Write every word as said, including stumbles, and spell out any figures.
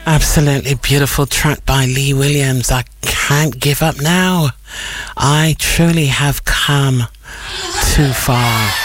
Absolutely beautiful track by Lee Williams. I can't give up now. I truly have come too far.